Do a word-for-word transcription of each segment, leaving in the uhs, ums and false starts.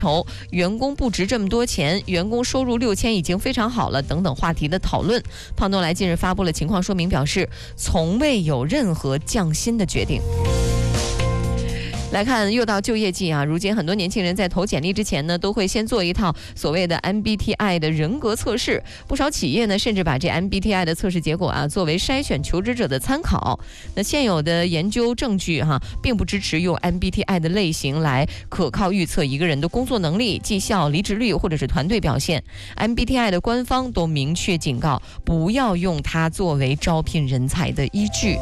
头，员工不值这么多钱，员工收入六千已经非常好了等等话题的讨论。胖东来近日发布了情况说明，表示从未有任何降薪的决定。来看，又到就业季啊，如今很多年轻人在投简历之前呢，都会先做一套所谓的 M B T I 的人格测试。不少企业呢，甚至把这 M B T I 的测试结果啊，作为筛选求职者的参考。那现有的研究证据哈、啊，并不支持用 M B T I 的类型来可靠预测一个人的工作能力、绩效、离职率或者是团队表现。M B T I 的官方都明确警告，不要用它作为招聘人才的依据。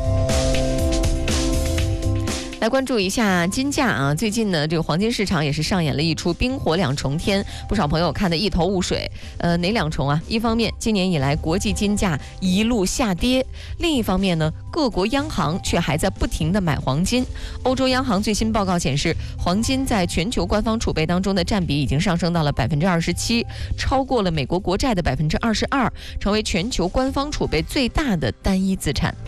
来关注一下金价啊，最近呢，这个黄金市场也是上演了一出冰火两重天，不少朋友看得一头雾水。呃，哪两重啊？一方面，今年以来国际金价一路下跌；另一方面呢，各国央行却还在不停地买黄金。欧洲央行最新报告显示，黄金在全球官方储备当中的占比已经上升到了百分之二十七，超过了美国国债的百分之二十二，成为全球官方储备最大的单一资产。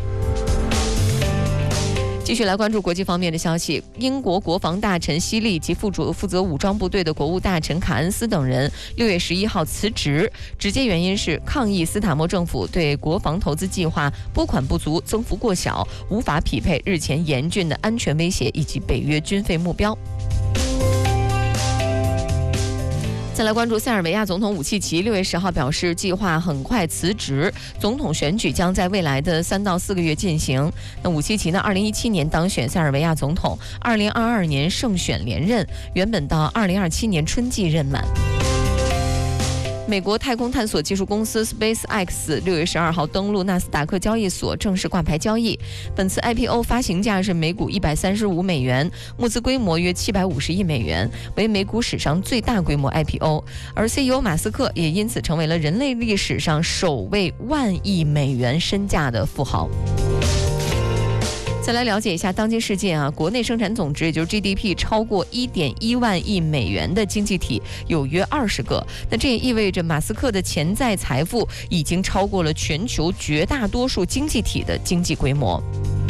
继续来关注国际方面的消息，英国国防大臣希利及副主负责武装部队的国务大臣卡恩斯等人六月十一号辞职，直接原因是抗议斯塔默政府对国防投资计划拨款不足、增幅过小，无法匹配日前严峻的安全威胁以及北约军费目标。再来关注塞尔维亚总统武契奇，六月十号表示计划很快辞职，总统选举将在未来的三到四个月进行。那武契奇呢，二零一七年当选塞尔维亚总统，二零二二年胜选连任，原本到二零二七年春季任满。美国太空探索技术公司 SpaceX 六月十二号登陆纳斯达克交易所，正式挂牌交易。本次 I P O 发行价是每股一百三十五美元，募资规模约七百五十亿美元，为美股史上最大规模 I P O。而 C E O 马斯克也因此成为了人类历史上首位万亿美元身价的富豪。再来了解一下当今世界啊，国内生产总值也就是 G D P 超过一点一万亿美元的经济体有约二十个。那这也意味着马斯克的潜在财富已经超过了全球绝大多数经济体的经济规模。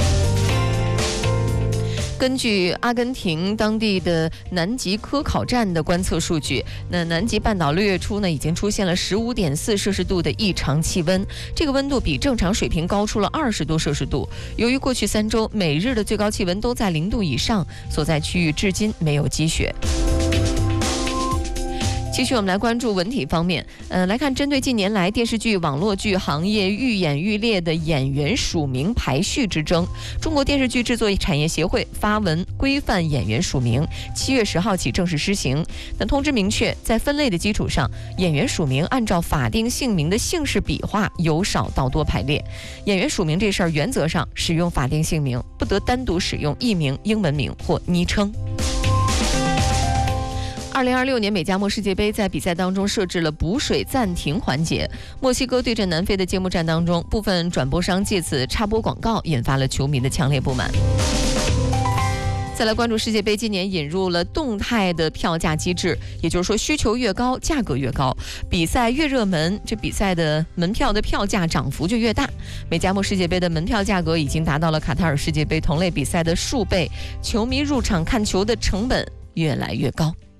根据阿根廷当地的南极科考站的观测数据，那南极半岛六月初呢，已经出现了十五点四摄氏度的异常气温，这个温度比正常水平高出了二十多摄氏度。由于过去三周每日的最高气温都在零度以上，所在区域至今没有积雪。继续我们来关注文体方面，呃，来看针对近年来电视剧、网络剧行业愈演愈烈的演员署名排序之争，中国电视剧制作产业协会发文规范演员署名，七月十号起正式施行。那通知明确，在分类的基础上，演员署名按照法定姓名的姓氏笔画由少到多排列。演员署名这事儿原则上使用法定姓名，不得单独使用艺名、英文名或昵称。二零二六年美加墨世界杯在比赛当中设置了补水暂停环节，墨西哥对阵南非的揭幕战当中，部分转播商借此插播广告，引发了球迷的强烈不满。再来关注世界杯，今年引入了动态的票价机制，也就是说需求越高，价格越高，比赛越热门，这比赛的门票的票价涨幅就越大。美加墨世界杯的门票价格已经达到了卡塔尔世界杯同类比赛的数倍，球迷入场看球的成本越来越高。